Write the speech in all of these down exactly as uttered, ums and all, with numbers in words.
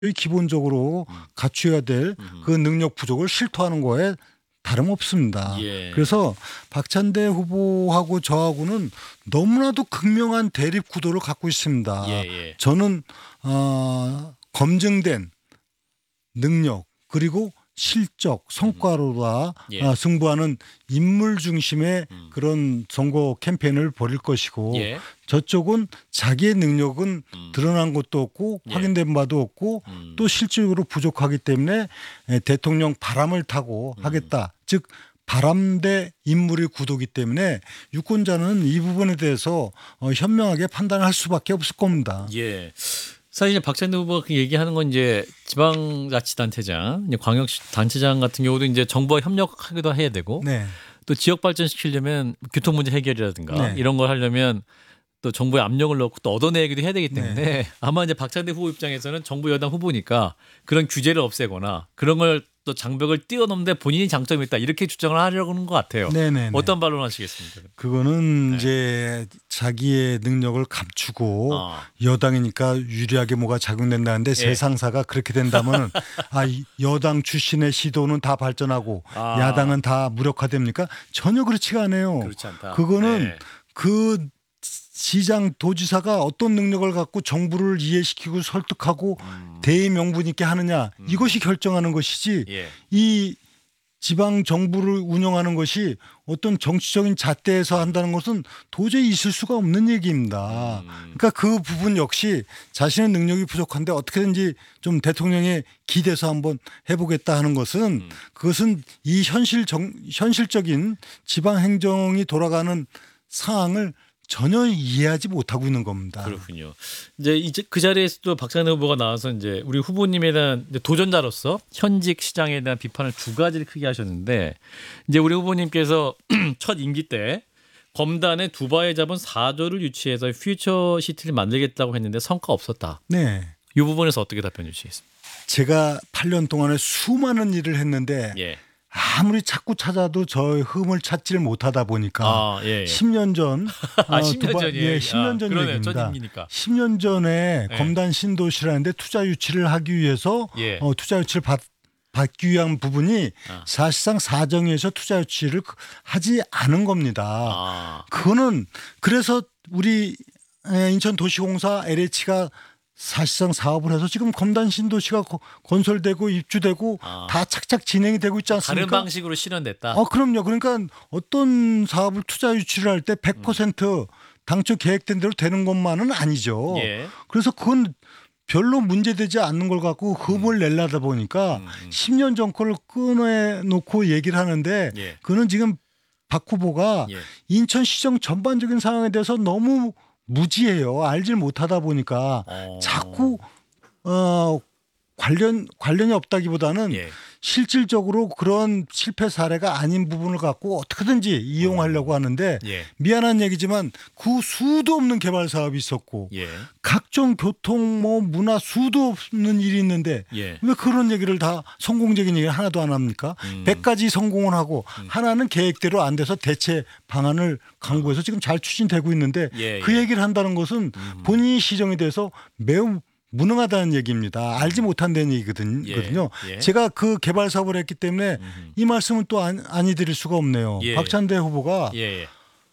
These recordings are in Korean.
기본적으로 음. 갖춰야 될 그 음흠. 능력 부족을 실토하는 거에 다름없습니다. 예. 그래서 박찬대 후보하고 저하고는 너무나도 극명한 대립 구도를 갖고 있습니다. 예예. 저는 어, 검증된 능력 그리고 실적 성과로다 예. 아, 승부하는 인물 중심의 음. 그런 선거 캠페인을 벌일 것이고 예. 저쪽은 자기의 능력은 음. 드러난 것도 없고 예. 확인된 바도 없고 음. 또 실질적으로 부족하기 때문에 에, 대통령 바람을 타고 음. 하겠다. 즉 바람대 인물의 구도기 때문에 유권자는 이 부분에 대해서 어, 현명하게 판단할 수밖에 없을 겁니다. 예. 사실 이제 박찬대 후보가 그 얘기하는 건 이제 지방자치단체장, 이제 광역단체장 같은 경우도 이제 정부와 협력하기도 해야 되고 네. 또 지역 발전시키려면 교통 문제 해결이라든가 네. 이런 걸 하려면 또 정부의 압력을 넣고 또 얻어내기도 해야 되기 때문에 네. 아마 이제 박찬대 후보 입장에서는 정부 여당 후보니까 그런 규제를 없애거나 그런 걸 또 장벽을 뛰어넘는데 본인이 장점이 있다 이렇게 주장을 하려고 하는 것 같아요. 네네네. 어떤 반론하시겠습니까? 그거는 네. 이제 자기의 능력을 감추고 아. 여당이니까 유리하게 뭐가 작용된다는데 예. 세상사가 그렇게 된다면은 아, 이 여당 출신의 시도는 다 발전하고 아. 야당은 다 무력화됩니까? 전혀 그렇지가 않아요. 그렇지 않다. 그거는 네. 그 시장 도지사가 어떤 능력을 갖고 정부를 이해시키고 설득하고 음. 대의 명분 있게 하느냐 음. 이것이 결정하는 것이지 예. 이 지방 정부를 운영하는 것이 어떤 정치적인 잣대에서 한다는 것은 도저히 있을 수가 없는 얘기입니다. 음. 그러니까 그 부분 역시 자신의 능력이 부족한데 어떻게든지 좀 대통령에 기대서 한번 해보겠다 하는 것은 음. 그것은 이 현실 정, 현실적인 지방 행정이 돌아가는 상황을 전혀 이해하지 못하고 있는 겁니다. 그렇군요. 이제 이제 그 자리에서도 박찬대 후보가 나와서 이제 우리 후보님에 대한 이제 도전자로서 현직 시장에 대한 비판을 두 가지를 크게 하셨는데 이제 우리 후보님께서 첫 임기 때 검단에 두바이에 잡은 사조를 유치해서 퓨처시티를 만들겠다고 했는데 성과 없었다. 네. 이 부분에서 어떻게 답변 주시겠습니까? 제가 팔 년 동안에 수많은 일을 했는데 예. 아무리 자꾸 찾아도 저의 흠을 찾지를 못하다 보니까 아, 예, 예. 십 년 전 아, 어, 십 년 두바- 전이에요. 예, 십 년 아, 전 그러네요. 얘기입니다. 첫 임기니까. 십 년 전에 예. 검단 신도시라는데 투자 유치를 하기 위해서 예. 어, 투자 유치를 받, 받기 위한 부분이 아. 사실상 사정에서 투자 유치를 하지 않은 겁니다. 아. 그거는 그래서 우리 에, 인천도시공사 엘에이치가 사실상 사업을 해서 지금 검단 신도시가 거- 건설되고 입주되고 아. 다 착착 진행이 되고 있지 않습니까? 다른 방식으로 실현됐다. 어, 그럼요. 그러니까 어떤 사업을 투자 유치를 할 때 백 퍼센트 당초 계획된 대로 되는 것만은 아니죠. 예. 그래서 그건 별로 문제되지 않는 걸 갖고 흠을 내려다 보니까 음, 음. 십 년 전 걸 꺼내놓고 얘기를 하는데 예. 그는 지금 박 후보가 예. 인천시정 전반적인 상황에 대해서 너무 무지해요. 알질 못하다 보니까 어. 자꾸 어, 관련 관련이 없다기보다는 예. 실질적으로 그런 실패 사례가 아닌 부분을 갖고 어떻게든지 이용하려고 하는데 예. 미안한 얘기지만 그 수도 없는 개발 사업이 있었고 예. 각종 교통 뭐 문화 수도 없는 일이 있는데 예. 왜 그런 얘기를 다 성공적인 얘기를 하나도 안 합니까? 음. 백 가지 성공을 하고 하나는 계획대로 안 돼서 대체 방안을 강구해서 지금 잘 추진되고 있는데 예, 그 예. 얘기를 한다는 것은 본인이 시정에 대해서 매우 무능하다는 얘기입니다. 알지 못한다는 얘기거든요. 예, 예. 제가 그 개발 사업을 했기 때문에 이 말씀은 또 안, 아니 드릴 수가 없네요. 예. 박찬대 후보가 예. 예.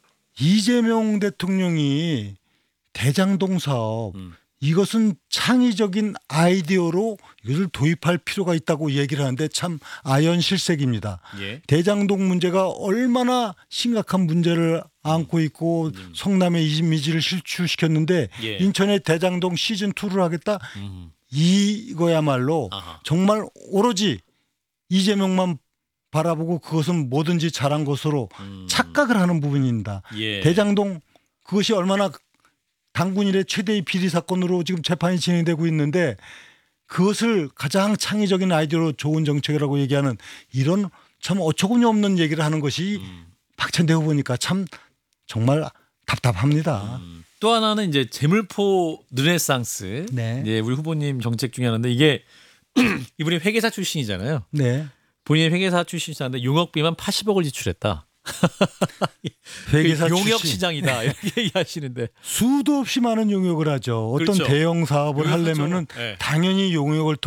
이재명 대통령이 대장동 사업 음. 이것은 창의적인 아이디어로 이것을 도입할 필요가 있다고 얘기를 하는데 참 아연실색입니다. 예. 대장동 문제가 얼마나 심각한 문제를 안고 있고 성남의 이미지를 실추시켰는데 예. 인천의 대장동 시즌이를 하겠다. 음. 이거야말로 아하. 정말 오로지 이재명만 바라보고 그것은 뭐든지 잘한 것으로 음. 착각을 하는 부분입니다. 예. 대장동 그것이 얼마나 당군 일의 최대의 비리 사건으로 지금 재판이 진행되고 있는데 그것을 가장 창의적인 아이디어로 좋은 정책이라고 얘기하는 이런 참 어처구니 없는 얘기를 하는 것이 음. 박찬대 후보니까 참 정말 답답합니다. 음. 또 하나는 이제 재물포 르네상스. 네. 예, 우리 후보님 정책 중에 하나인데 이게 이분이 회계사 출신이잖아요. 네. 본인이 회계사 출신이었는데 용역비만 팔십억을 지출했다. 회계사 용역 출신. 시장이다 이렇게 얘기하시는데 수도 없이 많은 용역을 하죠. 어떤 그렇죠. 대형 사업을 용역하죠. 하려면은 네. 당연히 용역을